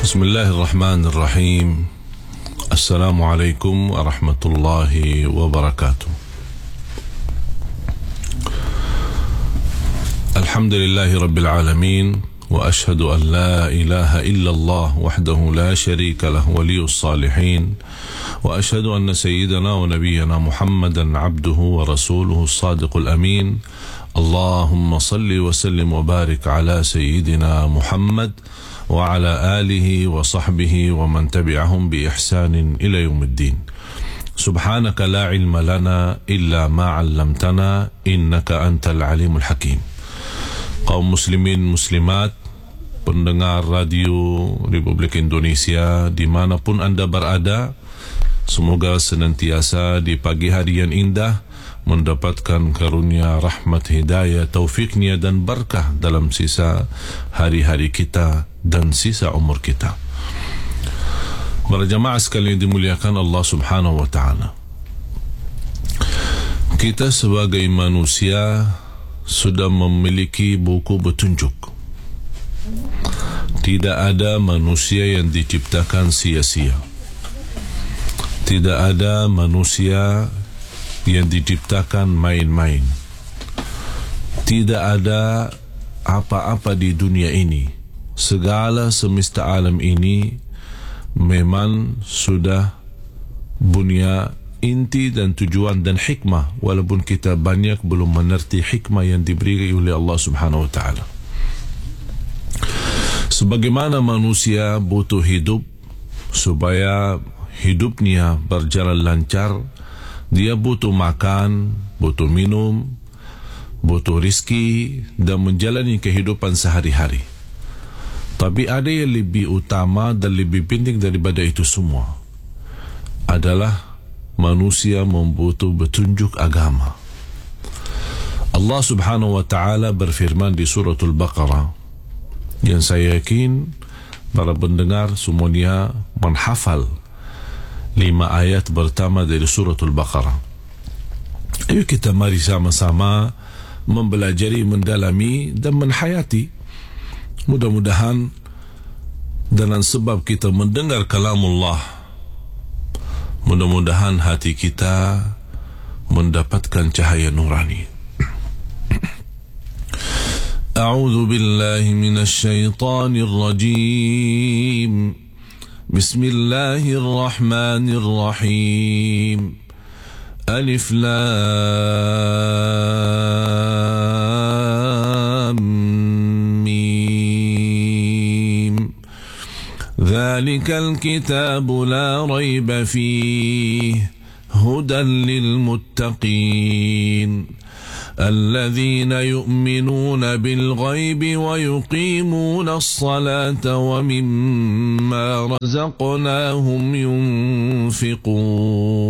Bismillahirrahmanirrahim. Assalamualaikum warahmatullahi wabarakatuh. Alhamdulillahi rabbil alamin. Wa ashhadu an la ilaha illallah wahdahu la sharika lah waliyus salihin. Wa ashhadu anna sayyidana wa nabiyyana Muhammadan abduhu wa rasuluhu as-sadiqul amin. Allahumma salli wa sallim wa barik ala sayyidina Muhammad wa ala alihi wa sahbihi wa man tabi'ahum bi ihsanin ila yaumiddin. Subhanaka la ilma lana illa ma 'allamtana innaka antal alimul hakim. Kaum muslimin muslimat, pendengar radio Republik Indonesia dimanapun Anda berada, semoga senantiasa di pagi hari yang indah mendapatkan karunia rahmat hidayah taufiknya dan berkah dalam sisa hari-hari kita dan sisa umur kita. Para jamaah sekalian dimuliakan Allah Subhanahu wa taala. Kita sebagai manusia sudah memiliki buku petunjuk. Tidak ada manusia yang diciptakan sia-sia. Tidak ada manusia yang diciptakan main-main. Tidak ada apa-apa di dunia ini. Segala semesta alam ini memang sudah punya inti dan tujuan dan hikmah, walaupun kita banyak belum mengerti hikmah yang diberi oleh Allah Subhanahu wa taala. Sebagaimana manusia butuh hidup supaya hidupnya berjalan lancar, dia butuh makan, butuh minum, butuh rizki dan menjalani kehidupan sehari-hari. Tapi ada yang lebih utama dan lebih penting daripada itu semua, adalah manusia membutuh petunjuk agama. Allah Subhanahu wa taala berfirman di suratul Baqarah, yang saya yakin para pendengar semuanya menghafal 5 ayat pertama dari suratul Baqarah. Ayo kita mari sama-sama mempelajari, mendalami dan menhayati. Mudah-mudahan dengan sebab kita mendengar kalamullah, mudah-mudahan hati kita mendapatkan cahaya nurani. A'udzu billahi minasy syaithanir rajim. Bismillahirrahmanirrahim. Alif Lam Mim. Dzalikal kitabu la raiba fihi hudan lil muttaqin. الذين يؤمنون بالغيب ويقيمون الصلاة ومما رزقناهم ينفقون